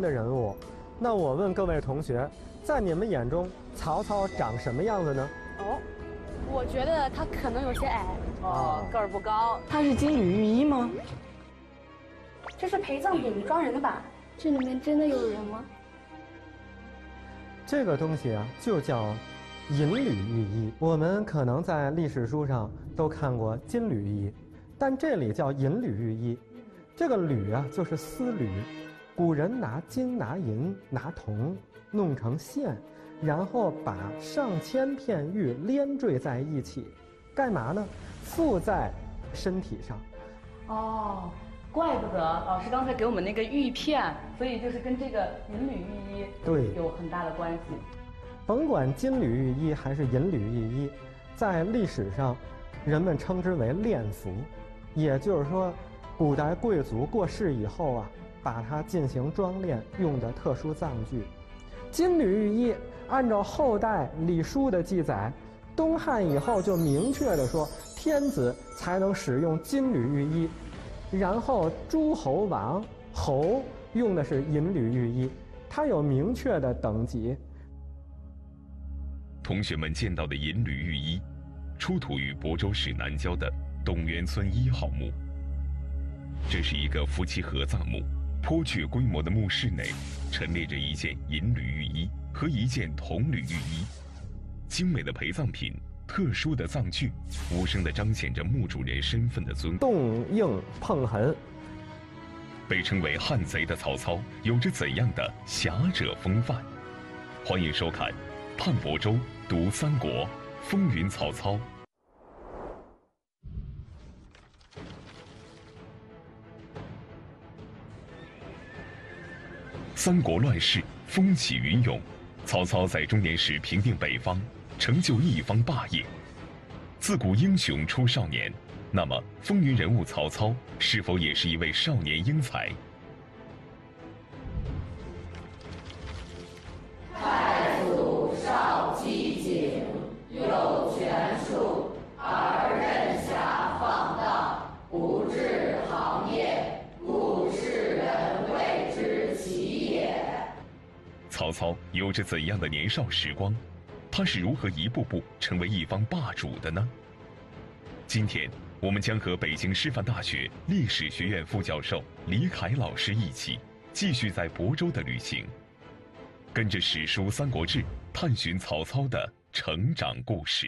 的人物。那我问各位同学，在你们眼中，曹操长什么样子呢？ 哦，我觉得他可能有些矮。 哦，个儿不高。 他是金缕玉衣吗？ 这是陪葬品装人的吧？这里面真的有人吗？ 这个东西啊，就叫银缕玉衣。我们可能在历史书上都看过金缕衣，但这里叫银缕玉衣。这个缕啊，就是丝缕。古人拿金、拿银、拿铜弄成线，然后把上千片玉连缀在一起，干嘛呢？附在身体上。 哦，怪不得老师刚才给我们那个玉片，所以就是跟这个银缕玉衣对有很大的关系。 甭管金缕玉衣还是银缕玉衣，在历史上，人们称之为殓服，也就是说，古代贵族过世以后啊，把它进行装殓用的特殊葬具。金缕玉衣，按照后代礼书的记载，东汉以后就明确的说，天子才能使用金缕玉衣，然后诸侯王侯用的是银缕玉衣，它有明确的等级。 同学们见到的银缕玉衣，出土于亳州市南郊的董源村1号墓。这是一个夫妻合葬墓，颇具规模的墓室内陈列着一件银缕玉衣和一件铜缕玉衣，精美的陪葬品、特殊的葬具，无声地彰显着墓主人身份的尊贵。 洞映碰痕， 被称为汉贼的曹操有着怎样的侠者风范？欢迎收看《探亳州读三国，风云曹操》。三国乱世，风起云涌，曹操在中年时平定北方，成就一方霸业。自古英雄出少年，那么风云人物曹操是否也是一位少年英才？ 太祖少机警，有权术，而任侠放荡，不治行业，故世人谓之奇也。 曹操有着怎样的年少时光？他是如何一步步成为一方霸主的呢？今天我们将和北京师范大学历史学院副教授李凯老师一起继续在亳州的旅行，跟着史书《三国志》探寻曹操的成长故事。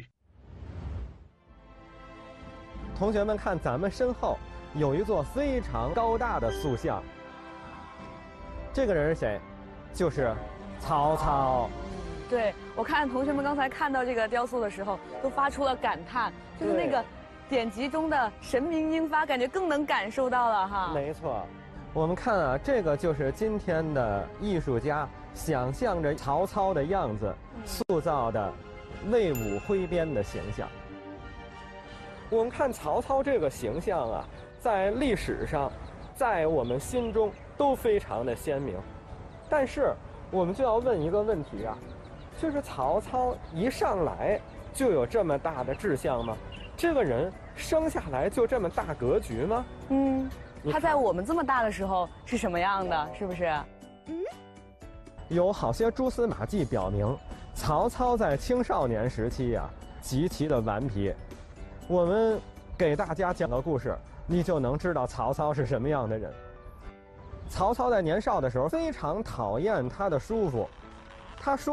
同学们看，咱们身后有一座非常高大的塑像，这个人是谁？就是曹操。 对，我看同学们刚才看到这个雕塑的时候，都发出了感叹，就是那个典籍中的神明英发，感觉更能感受到了哈。 没错，我们看啊，这个就是今天的艺术家想象着曹操的样子塑造的魏武挥鞭的形象。我们看曹操这个形象啊，在历史上，在我们心中都非常的鲜明。但是我们就要问一个问题啊，就是曹操一上来就有这么大的志向吗？这个人生下来就这么大格局吗？ 他在我们这么大的时候是什么样的？是不是？ 有好些蛛丝马迹表明，曹操在青少年时期啊，极其的顽皮。我们给大家讲个故事，你就能知道曹操是什么样的人。曹操在年少的时候非常讨厌他的叔父，他叔